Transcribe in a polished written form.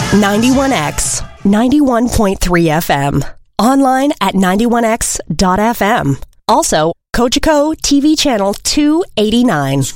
91X, 91.3 FM. Online at 91X.FM. Also, Cogeco TV channel 289.